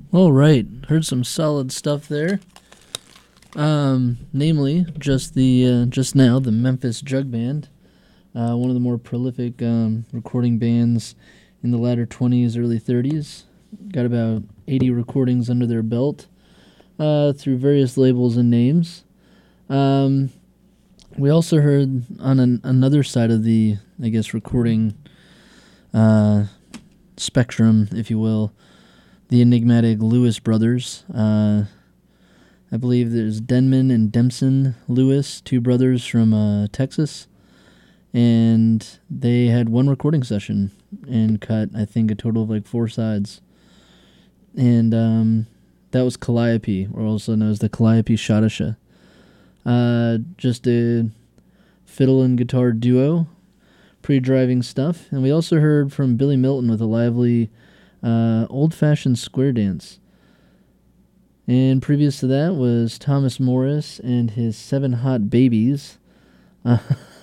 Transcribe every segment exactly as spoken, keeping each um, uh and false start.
All right, heard some solid stuff there. Um, namely, just the uh, just now the Memphis Jug Band, uh, one of the more prolific um, recording bands in the latter twenties, early thirties. Got about eighty recordings under their belt uh, through various labels and names. Um, we also heard on an, another side of the, I guess, recording uh, spectrum, if you will, the enigmatic Lewis brothers. Uh, I believe there's Denman and Dempson Lewis, two brothers from uh, Texas, and they had one recording session and cut, I think, a total of like four sides. And um, that was Calliope, or also known as the Calliope Shadasha. Uh, just a fiddle and guitar duo, pretty driving stuff. And we also heard from Billy Milton with a lively uh, old-fashioned square dance. And previous to that was Thomas Morris and his Seven Hot Babies uh,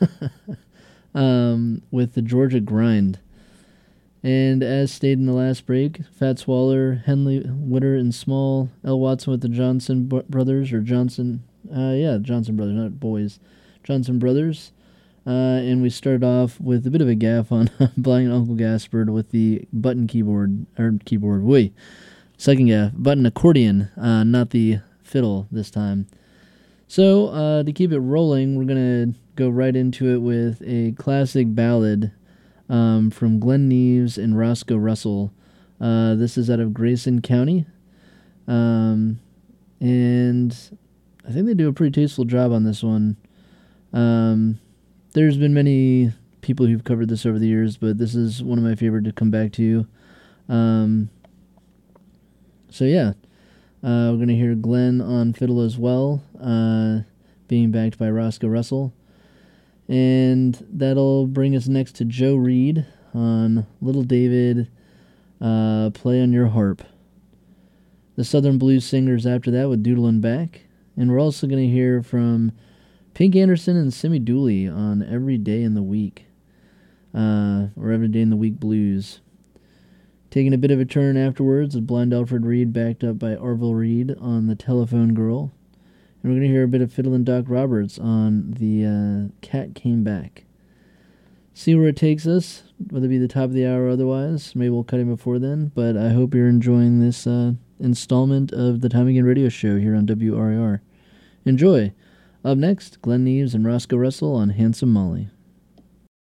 um, with the Georgia Grind. And as stated in the last break, Fats Waller, Henley Witter and Small, L. Watson with the Johnson b- Brothers, or Johnson, uh, yeah, Johnson Brothers, not boys, Johnson Brothers. Uh, and we started off with a bit of a gaff on Blind Uncle Gaspard with the button keyboard, or keyboard, wait, second gaff, button accordion, uh, not the fiddle this time. So, uh, to keep it rolling, we're going to go right into it with a classic ballad um, from Glenn Neves and Roscoe Russell. Uh, this is out of Grayson County. Um, and I think they do a pretty tasteful job on this one. Um, there's been many people who've covered this over the years, but this is one of my favorite to come back to. Um, so yeah, uh, we're going to hear Glenn on fiddle as well, uh, being backed by Roscoe Russell. And that'll bring us next to Joe Reed on Little David, uh, Play on Your Harp. The Southern Blues Singers after that with Doodlin' Back. And we're also going to hear from Pink Anderson and Simi Dooley on Every Day in the Week, uh, or Every Day in the Week Blues. Taking a bit of a turn afterwards is Blind Alfred Reed, backed up by Orville Reed on The Telephone Girl. And we're going to hear a bit of Fiddlin' Doc Roberts on The uh, Cat Came Back. See where it takes us, whether it be the top of the hour or otherwise. Maybe we'll cut him before then, but I hope you're enjoying this uh, installment of the Time Again Radio Show here on W R I R. Enjoy! Up next, Glenn Neves and Roscoe Russell on Handsome Molly.